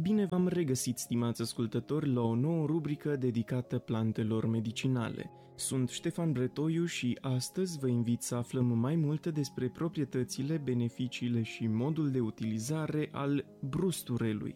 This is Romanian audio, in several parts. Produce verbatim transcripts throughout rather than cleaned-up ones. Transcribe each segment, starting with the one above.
Bine v-am regăsit, stimați ascultători, la o nouă rubrică dedicată plantelor medicinale. Sunt Ștefan Bretoiu și astăzi vă invit să aflăm mai multe despre proprietățile, beneficiile și modul de utilizare al brusturelui.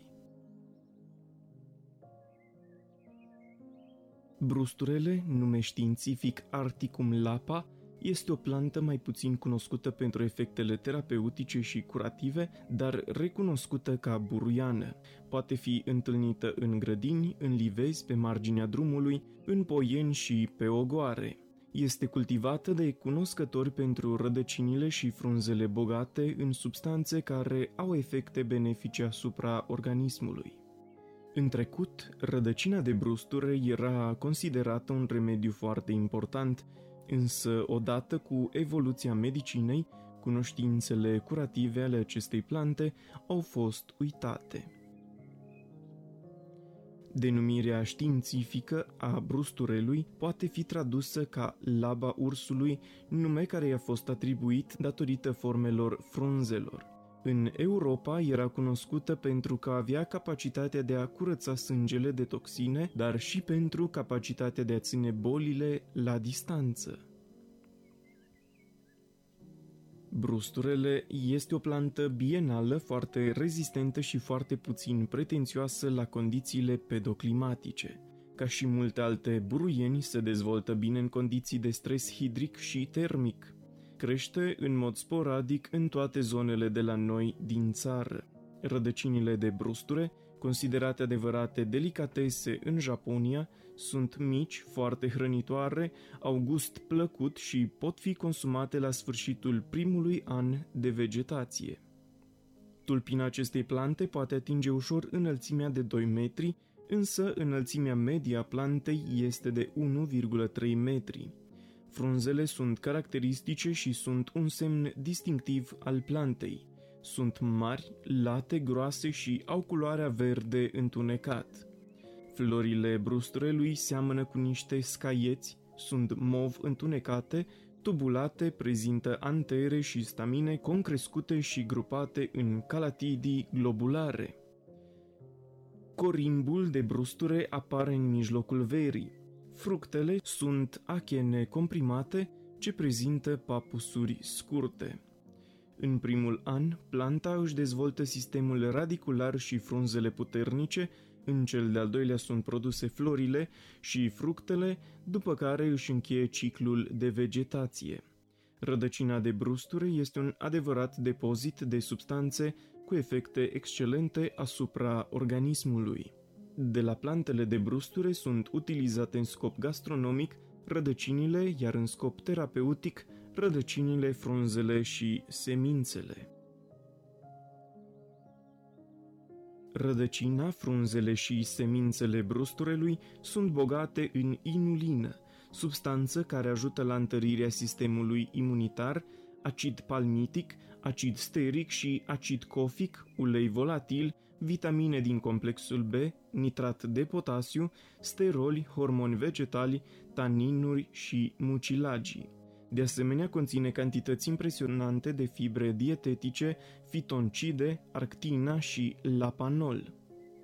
Brusturele, nume științific Articum lapa, este o plantă mai puțin cunoscută pentru efectele terapeutice și curative, dar recunoscută ca buruiană. Poate fi întâlnită în grădini, în livezi, pe marginea drumului, în poieni și pe ogoare. Este cultivată de cunoscători pentru rădăcinile și frunzele bogate în substanțe care au efecte benefice asupra organismului. În trecut, rădăcina de brusture era considerată un remediu foarte important, însă odată cu evoluția medicinei, cunoștințele curative ale acestei plante au fost uitate. Denumirea științifică a brusturelui poate fi tradusă ca laba ursului, nume care i-a fost atribuit datorită formelor frunzelor. În Europa era cunoscută pentru că avea capacitatea de a curăța sângele de toxine, dar și pentru capacitatea de a ține bolile la distanță. Brusturele este o plantă bienală foarte rezistentă și foarte puțin pretențioasă la condițiile pedoclimatice. Ca și multe alte buruieni, se dezvoltă bine în condiții de stres hidric și termic. Crește în mod sporadic în toate zonele de la noi din țară. Rădăcinile de brusture, considerate adevărate delicatese în Japonia, sunt mici, foarte hrănitoare, au gust plăcut și pot fi consumate la sfârșitul primului an de vegetație. Tulpina acestei plante poate atinge ușor înălțimea de doi metri, însă înălțimea medie a plantei este de unu virgulă trei metri. Frunzele sunt caracteristice și sunt un semn distinctiv al plantei. Sunt mari, late, groase și au culoarea verde întunecat. Florile brusturelui seamănă cu niște scaieți, sunt mov întunecate, tubulate, prezintă antere și stamine concrescute și grupate în calatidii globulare. Corimbul de brusture apare în mijlocul verii. Fructele sunt achene comprimate ce prezintă papusuri scurte. În primul an, planta își dezvoltă sistemul radicular și frunzele puternice, în cel de-al doilea sunt produse florile și fructele, după care își încheie ciclul de vegetație. Rădăcina de brusture este un adevărat depozit de substanțe cu efecte excelente asupra organismului. De la plantele de brusture sunt utilizate în scop gastronomic rădăcinile, iar în scop terapeutic rădăcinile, frunzele și semințele. Rădăcina, frunzele și semințele brusturelui sunt bogate în inulină, substanță care ajută la întărirea sistemului imunitar, acid palmitic, acid steric și acid cofic, ulei volatil, vitamine din complexul B, nitrat de potasiu, steroli, hormoni vegetali, taninuri și mucilagii. De asemenea, conține cantități impresionante de fibre dietetice, fitoncide, arctina și lapanol.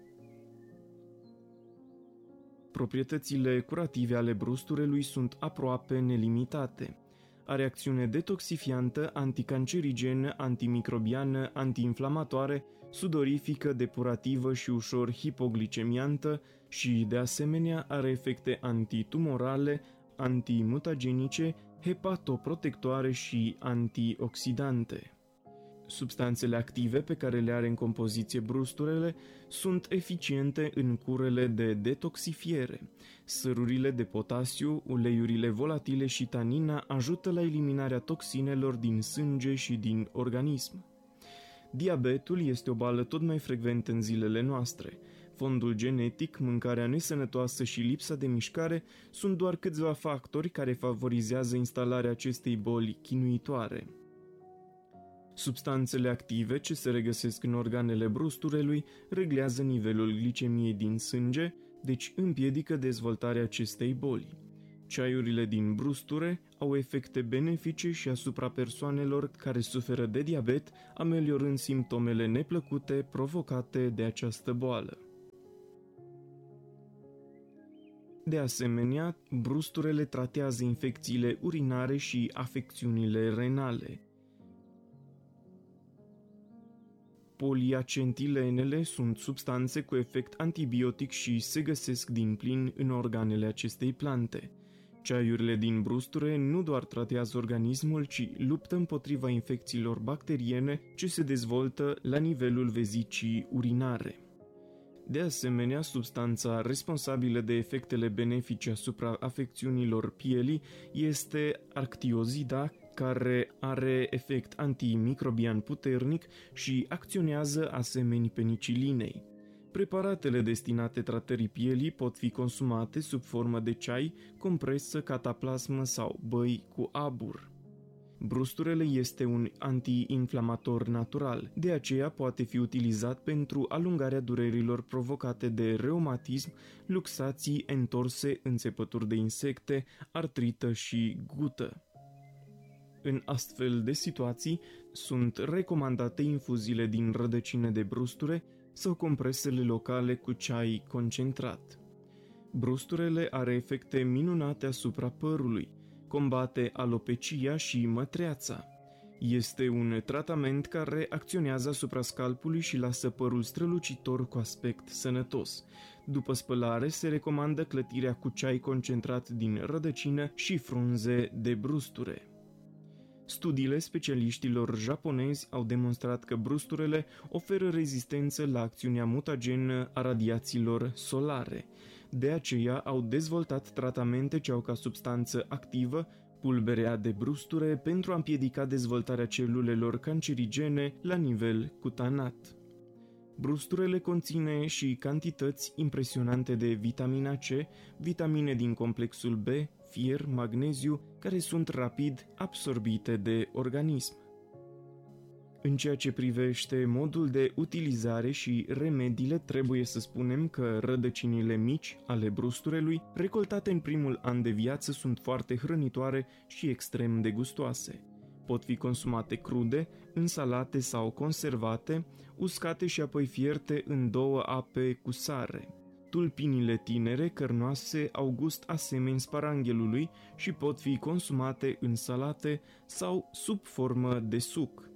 Proprietățile curative ale brusturelui sunt aproape nelimitate. Are acțiune detoxifiantă, anticancerigenă, antimicrobiană, antiinflamatoare, sudorifică, depurativă și ușor hipoglicemiantă și, de asemenea, are efecte antitumorale, antimutagenice, hepatoprotectoare și antioxidante. Substanțele active pe care le are în compoziție brusturele sunt eficiente în curele de detoxifiere. Sărurile de potasiu, uleiurile volatile și tanina ajută la eliminarea toxinelor din sânge și din organism. Diabetul este o boală tot mai frecventă în zilele noastre. Fondul genetic, mâncarea nesănătoasă și lipsa de mișcare sunt doar câțiva factori care favorizează instalarea acestei boli chinuitoare. Substanțele active ce se regăsesc în organele brusturelui reglează nivelul glicemiei din sânge, deci împiedică dezvoltarea acestei boli. Ceaiurile din brusture au efecte benefice și asupra persoanelor care suferă de diabet, ameliorând simptomele neplăcute provocate de această boală. De asemenea, brusturele tratează infecțiile urinare și afecțiunile renale. Poliacentilenele sunt substanțe cu efect antibiotic și se găsesc din plin în organele acestei plante. Ceaiurile din brusture nu doar tratează organismul, ci luptă împotriva infecțiilor bacteriene ce se dezvoltă la nivelul vezicii urinare. De asemenea, substanța responsabilă de efectele benefice asupra afecțiunilor pielii este Arctiozida, care are efect antimicrobian puternic și acționează asemeni penicilinei. Preparatele destinate tratării pielii pot fi consumate sub formă de ceai, compresă, cataplasmă sau băi cu abur. Brusturele este un antiinflamator natural, de aceea poate fi utilizat pentru alungarea durerilor provocate de reumatism, luxații, entorse, înțepături de insecte, artrită și gută. În astfel de situații, sunt recomandate infuziile din rădăcine de brusture sau compresele locale cu ceai concentrat. Brusturele are efecte minunate asupra părului, combate alopecia și mătreața. Este un tratament care acționează asupra scalpului și lasă părul strălucitor cu aspect sănătos. După spălare, se recomandă clătirea cu ceai concentrat din rădăcină și frunze de brusture. Studiile specialiștilor japonezi au demonstrat că brusturele oferă rezistență la acțiunea mutagenă a radiațiilor solare. De aceea au dezvoltat tratamente ce au ca substanță activă pulberea de brusture pentru a împiedica dezvoltarea celulelor cancerigene la nivel cutanat. Brusturele conține și cantități impresionante de vitamina C, vitamine din complexul B, fier, magneziu, care sunt rapid absorbite de organism. În ceea ce privește modul de utilizare și remediile, trebuie să spunem că rădăcinile mici ale brusturelui, recoltate în primul an de viață, sunt foarte hrănitoare și extrem de gustoase. Pot fi consumate crude, în salate sau conservate, uscate și apoi fierte în două ape cu sare. Tulpinile tinere, cărnoase, au gust asemeni sparanghelului și pot fi consumate în salate sau sub formă de suc.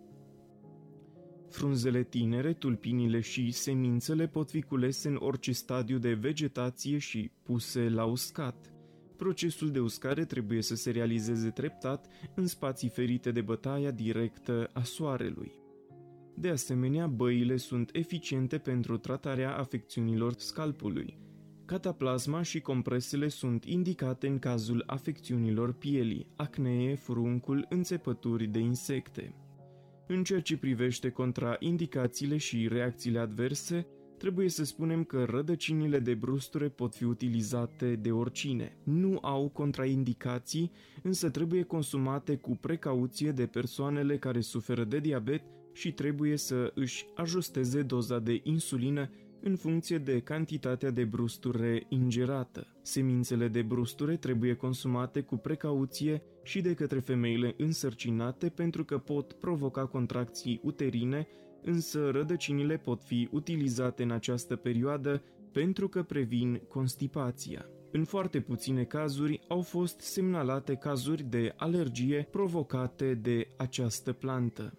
Frunzele tinere, tulpinile și semințele pot fi culese în orice stadiu de vegetație și puse la uscat. Procesul de uscare trebuie să se realizeze treptat în spații ferite de bătaia directă a soarelui. De asemenea, băile sunt eficiente pentru tratarea afecțiunilor scalpului. Cataplasma și compresele sunt indicate în cazul afecțiunilor pielii, acnee, furuncul, înțepături de insecte. În ceea ce privește contraindicațiile și reacțiile adverse, trebuie să spunem că rădăcinile de brusture pot fi utilizate de oricine. Nu au contraindicații, însă trebuie consumate cu precauție de persoanele care suferă de diabet și trebuie să își ajusteze doza de insulină în funcție de cantitatea de brusture ingerată. Semințele de brusture trebuie consumate cu precauție și de către femeile însărcinate pentru că pot provoca contracții uterine, însă rădăcinile pot fi utilizate în această perioadă pentru că previn constipația. În foarte puține cazuri au fost semnalate cazuri de alergie provocate de această plantă.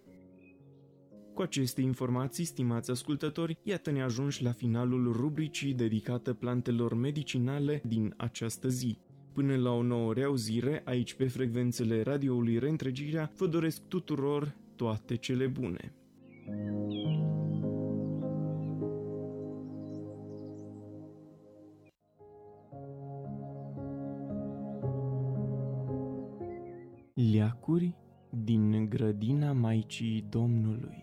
Cu aceste informații, stimați ascultători, iată-ne ajunși la finalul rubricii dedicată plantelor medicinale din această zi. Până la o nouă reauzire, aici pe frecvențele radioului Reîntregirea, vă doresc tuturor toate cele bune. Leacuri din grădina Maicii Domnului.